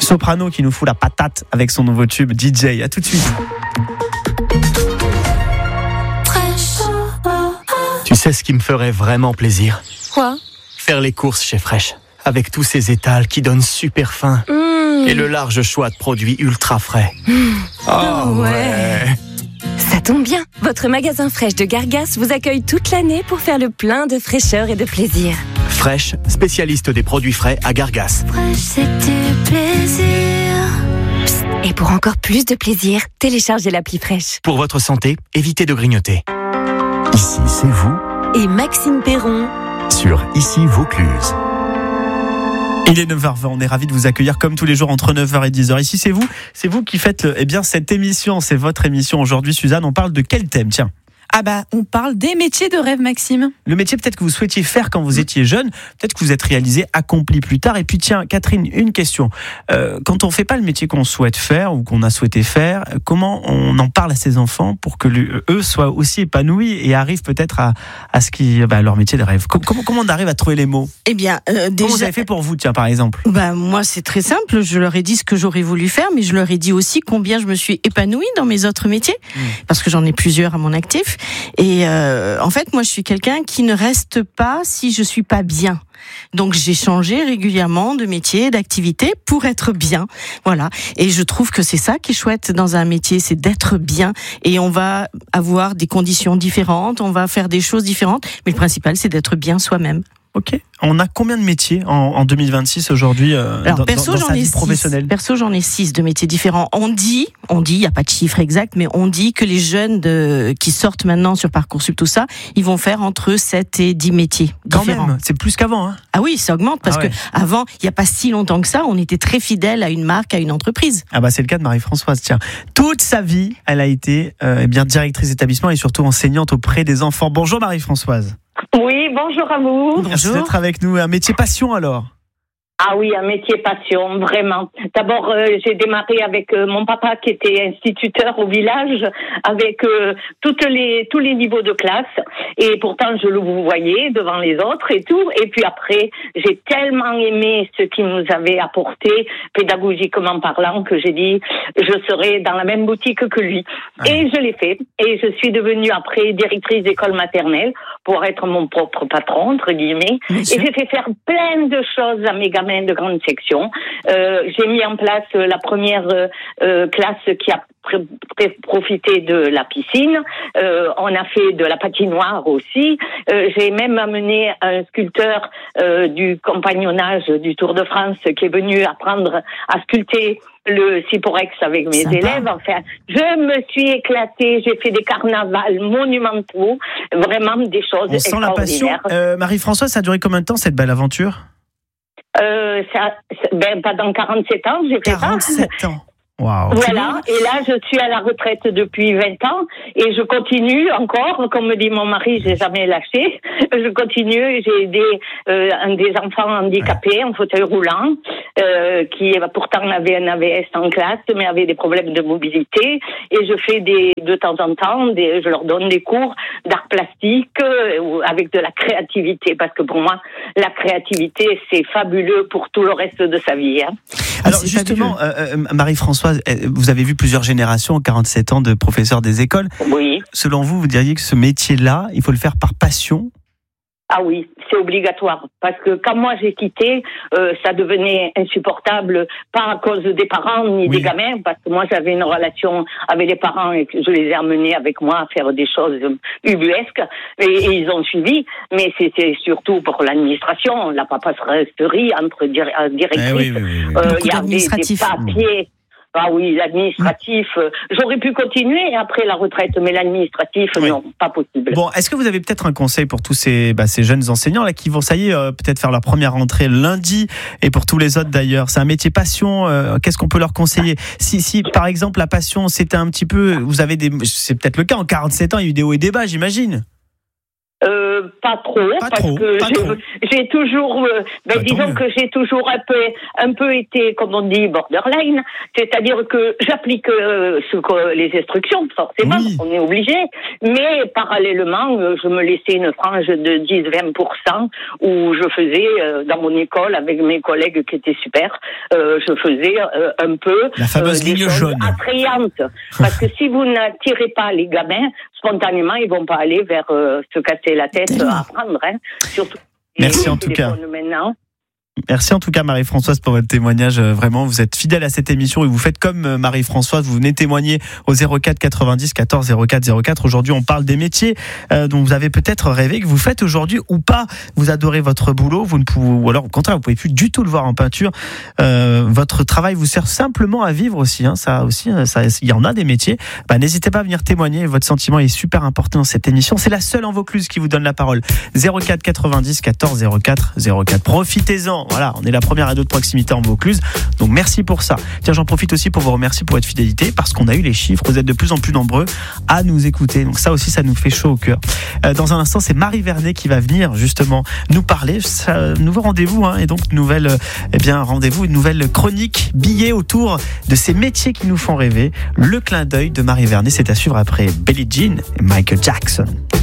Soprano qui nous fout la patate avec son nouveau tube DJ. À tout de suite. Tu sais ce qui me ferait vraiment plaisir ? Quoi ? Faire les courses chez Fresh. Avec tous ces étals qui donnent super faim. Et le large choix de produits ultra frais. Oh ouais. Ça tombe bien. Votre magasin Fresh de Gargas vous accueille toute l'année pour faire le plein de fraîcheur et de plaisir. Fresh, spécialiste des produits frais à Gargas. Fresh, c'est du plaisir. Psst. Et pour encore plus de plaisir, téléchargez l'appli Fresh. Pour votre santé, évitez de grignoter. Ici, c'est vous. Et Maxime Perron. Sur Ici Vaucluse. Il est 9h20, on est ravis de vous accueillir comme tous les jours entre 9h et 10h. Ici, c'est vous qui faites cette émission, c'est votre émission aujourd'hui. Suzanne, on parle de quel thème, tiens ? On parle des métiers de rêve, Maxime. Le métier peut-être que vous souhaitiez faire quand vous étiez jeune, peut-être que vous êtes réalisé, accompli plus tard. Et puis tiens, Catherine, une question. Quand on ne fait pas le métier qu'on souhaite faire ou qu'on a souhaité faire, comment on en parle à ses enfants pour que eux soient aussi épanouis et arrivent peut-être à ce qui, leur métier de rêve ? Comment on arrive à trouver les mots ? Eh bien, déjà... Comment vous avez fait pour vous, tiens, par exemple ? Moi, c'est très simple. Je leur ai dit ce que j'aurais voulu faire, mais je leur ai dit aussi combien je me suis épanouie dans mes autres métiers, parce que j'en ai plusieurs à mon actif. Et en fait, moi, je suis quelqu'un qui ne reste pas si je suis pas bien. Donc, j'ai changé régulièrement de métier, d'activité pour être bien. Voilà. Et je trouve que c'est ça qui est chouette dans un métier, c'est d'être bien. Et on va avoir des conditions différentes, on va faire des choses différentes. Mais le principal, c'est d'être bien soi-même. Ok. On a combien de métiers en 2026 aujourd'hui Alors, dans sa vie professionnelle ? Perso, j'en ai 6 de métiers différents. On dit, il n'y a pas de chiffre exact, mais on dit que les jeunes qui sortent maintenant sur Parcoursup, tout ça, ils vont faire entre 7 et 10 métiers différents. Quand même, c'est plus qu'avant. Hein. Ah oui, ça augmente parce que avant, il n'y a pas si longtemps que ça, on était très fidèles à une marque, à une entreprise. C'est le cas de Marie-Françoise. Tiens, toute sa vie, elle a été directrice d'établissement et surtout enseignante auprès des enfants. Bonjour Marie-Françoise. Oui, bonjour à vous. Merci d'être avec nous. Un métier passion alors ? Ah oui, un métier passion, vraiment. D'abord, j'ai démarré avec mon papa qui était instituteur au village, avec tous les niveaux de classe. Et pourtant, je le voyais devant les autres et tout. Et puis après, j'ai tellement aimé ce qu'il nous avait apporté, pédagogiquement parlant, que j'ai dit, je serai dans la même boutique que lui. Ah. Et je l'ai fait. Et je suis devenue après directrice d'école maternelle pour être mon propre patron, entre guillemets. Et j'ai fait faire plein de choses à mes gamins de grande section. J'ai mis en place la première classe qui a profité de la piscine. On a fait de la patinoire aussi. J'ai même amené un sculpteur du compagnonnage du Tour de France qui est venu apprendre à sculpter le Ciporex avec mes élèves. Enfin, je me suis éclatée. J'ai fait des carnavals monumentaux. Vraiment des choses extraordinaires. On sent la passion. Marie-Françoise, ça a duré combien de temps cette belle aventure ? Pendant 47 ans, j'ai fait 47 ans. Wow. Voilà, et là je suis à la retraite depuis 20 ans et je continue encore, comme me dit mon mari, j'ai jamais lâché, je continue, j'ai aidé des enfants handicapés en fauteuil roulant qui pourtant avait un AVS en classe mais avait des problèmes de mobilité et je fais de temps en temps, je leur donne des cours d'art plastique avec de la créativité parce que pour moi la créativité c'est fabuleux pour tout le reste de sa vie. Hein. Alors justement, Marie-Françoise, vous avez vu plusieurs générations en 47 ans de professeurs des écoles. Oui. Selon vous, vous diriez que ce métier-là, il faut le faire par passion ? Ah oui, c'est obligatoire. Parce que quand moi j'ai quitté, ça devenait insupportable, pas à cause des parents ni des gamins, parce que moi j'avais une relation avec les parents et que je les ai amenés avec moi à faire des choses ubuesques et ils ont suivi. Mais c'était surtout pour l'administration, la papasserie entre directrices. Il y avait des papiers. Ah oui, l'administratif, j'aurais pu continuer après la retraite, mais l'administratif, non, pas possible. Bon, est-ce que vous avez peut-être un conseil pour tous ces jeunes enseignants là qui vont, ça y est, peut-être faire leur première rentrée lundi, et pour tous les autres d'ailleurs, c'est un métier passion, qu'est-ce qu'on peut leur conseiller ? Si par exemple la passion, c'était un petit peu, c'est peut-être le cas, en 47 ans, il y a eu des hauts et des bas, j'imagine. Pas trop, j'ai toujours, disons que j'ai toujours un peu été, comme on dit, borderline, c'est-à-dire que j'applique les instructions, forcément, on est obligé, mais parallèlement, je me laissais une frange de 10-20% où je faisais, dans mon école, avec mes collègues qui étaient super, je faisais un peu la fameuse ligne jaune attrayantes, parce que si vous n'attirez pas les gamins, spontanément, ils vont pas aller vers se casser la tête à apprendre. Surtout merci en tout cas. Maintenant. Merci en tout cas Marie-Françoise pour votre témoignage. Vraiment, vous êtes fidèle à cette émission et vous faites comme Marie-Françoise. Vous venez témoigner au 04 90 14 04 04. Aujourd'hui, on parle des métiers dont vous avez peut-être rêvé, que vous faites aujourd'hui ou pas. Vous adorez votre boulot, ou alors au contraire, vous pouvez plus du tout le voir en peinture. Votre travail vous sert simplement à vivre aussi. Ça aussi, il y en a des métiers. N'hésitez pas à venir témoigner. Votre sentiment est super important dans cette émission. C'est la seule en Vaucluse qui vous donne la parole. 04 90 14 04 04. Profitez-en. Voilà, on est la première radio de proximité en Vaucluse, donc merci pour ça. Tiens, j'en profite aussi pour vous remercier pour votre fidélité, parce qu'on a eu les chiffres, vous êtes de plus en plus nombreux à nous écouter, donc ça aussi, ça nous fait chaud au cœur. Dans un instant, c'est Marie Vernet qui va venir justement nous parler, nouveau rendez-vous, et donc rendez-vous, une nouvelle chronique, billet autour de ces métiers qui nous font rêver. Le clin d'œil de Marie Vernet, c'est à suivre après Billie Jean et Michael Jackson.